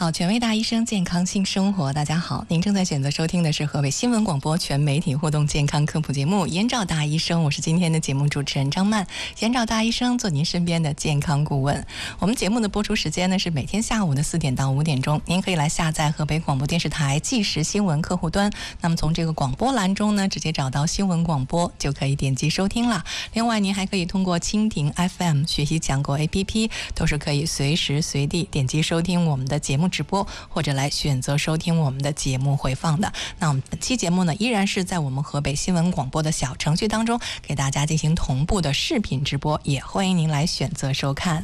好，权威大医生，健康新生活。大家好，您正在选择收听的是河北新闻广播全媒体互动健康科普节目《颜照大医生》，我是今天的节目主持人张曼。颜照大医生做您身边的健康顾问。我们节目的播出时间呢是每天下午的4点到5点钟，您可以来下载河北广播电视台即时新闻客户端。那么从这个广播栏中呢，直接找到新闻广播就可以点击收听了。另外，您还可以通过蜻蜓 FM 学习讲果 APP， 都是可以随时随地点击收听我们的节目直播，或者来选择收听我们的节目回放的。那我们本期节目呢，依然是在我们河北新闻广播的小程序当中给大家进行同步的视频直播，也欢迎您来选择收看。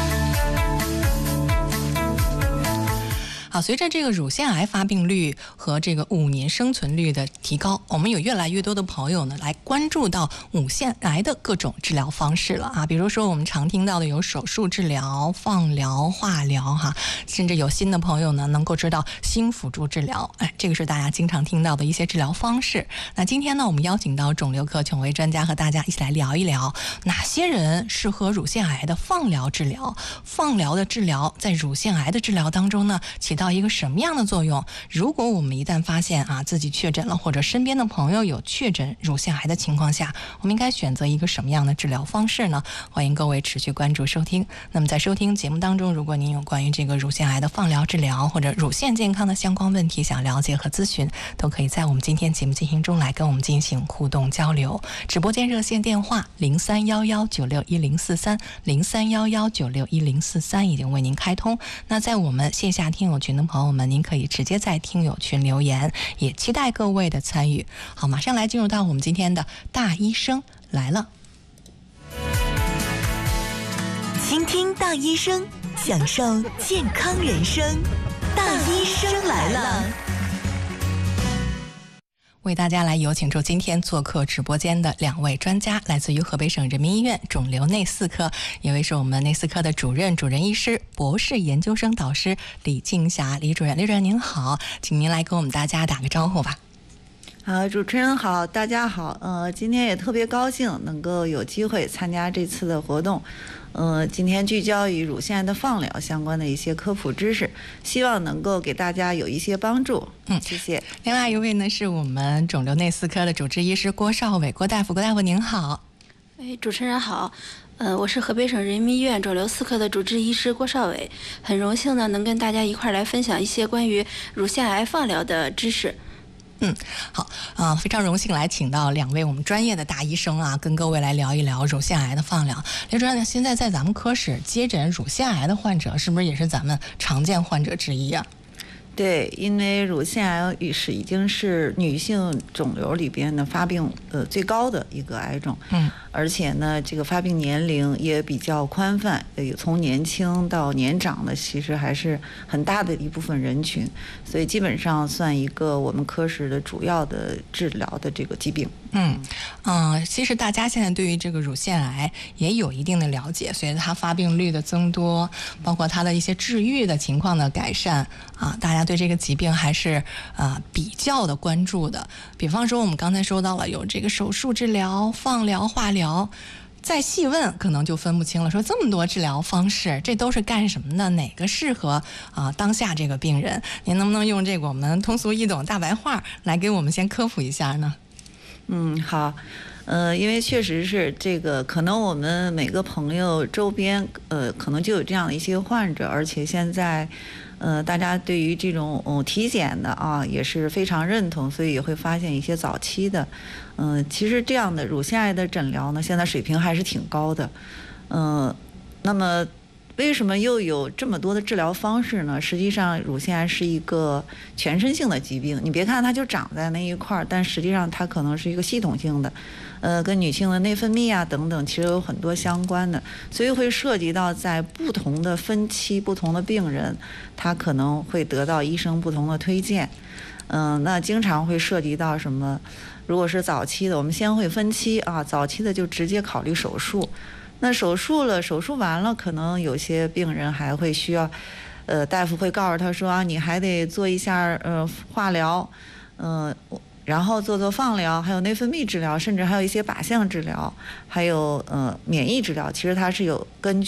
好，随着这个乳腺癌发病率和这个5年生存率的提高，我们有越来越多的朋友呢来关注到乳腺癌的各种治疗方式了啊，比如说我们常听到的有手术治疗、放疗、化疗哈，甚至有新的朋友呢能够知道新辅助治疗，这个是大家经常听到的一些治疗方式。那今天呢，我们邀请到肿瘤科权威专家和大家一起来聊一聊哪些人适合乳腺癌的放疗治疗，放疗的治疗在乳腺癌的治疗当中呢起到一个什么样的作用？如果我们一旦发现自己确诊了，或者身边的朋友有确诊乳腺癌的情况下，我们应该选择一个什么样的治疗方式呢？欢迎各位持续关注收听。那么在收听节目当中，如果您有关于这个乳腺癌的放疗治疗或者乳腺健康的相关问题想了解和咨询，都可以在我们今天节目进行中来跟我们进行互动交流。直播间热线电话0311961043 0311961043已经为您开通。那在我们线下听友群的朋友们，您可以直接在听友群留言，也期待各位的参与。好，马上来进入到我们今天的大医生来了。 倾听大医生，享受健康人生。大医生来了。 为大家来有请出今天做客直播间的2位专家，来自于河北省人民医院肿瘤内4科，一位是我们内4科的主任医师、博士研究生导师李静霞李主任。李主任您好，请您来跟我们大家打个招呼吧。 好，主持人好，大家好。今天也特别高兴能够有机会参加这次的活动。今天聚焦于乳腺癌的放疗相关的一些科普知识，希望能够给大家有一些帮助。谢谢。 另外一位呢是我们肿瘤内4科的主治医师郭少伟郭大夫，郭大夫您好。 主持人好。我是河北省人民医院肿瘤4科的主治医师郭少伟，很荣幸呢能跟大家一块来分享一些关于乳腺癌放疗的知识。 好非常荣幸来请到2位我们专业的大医生跟各位来聊一聊乳腺癌的放疗。李主任，现在在咱们科室接诊乳腺癌的患者是不是也是咱们常见患者之一啊？ 对，因为乳腺癌已经是女性肿瘤里边的发病最高的一个癌种，而且呢，这个发病年龄也比较宽泛，从年轻到年长的，其实还是很大的一部分人群，所以基本上算一个我们科室的主要的治疗的这个疾病。 其实大家现在对于这个乳腺癌也有一定的了解，随着它发病率的增多，包括它的一些治愈的情况的改善大家对这个疾病还是比较的关注的。比方说我们刚才说到了有这个手术治疗、放疗、化疗，再细问可能就分不清了，说这么多治疗方式，这都是干什么的？哪个适合当下这个病人？您能不能用这个我们通俗易懂大白话来给我们先科普一下呢？ 好。因为确实是这个，可能我们每个朋友周边可能就有这样的一些患者，而且现在大家对于这种体检的也是非常认同，所以也会发现一些早期的其实这样的乳腺癌的诊疗呢，现在水平还是挺高的。那么为什么又有这么多的治疗方式呢？实际上乳腺癌是一个全身性的疾病，你别看它就长在那一块，但实际上它可能是一个系统性的，跟女性的内分泌等等其实有很多相关的，所以会涉及到在不同的分期不同的病人，他可能会得到医生不同的推荐。那经常会涉及到什么？如果是早期的，我们先会分期早期的就直接考虑手术。那手术完了，可能有些病人还会需要，大夫会告诉他说你还得做一下化疗，然后做放疗，还有内分泌治疗，甚至还有一些靶向治疗，还有免疫治疗。其实它是有根据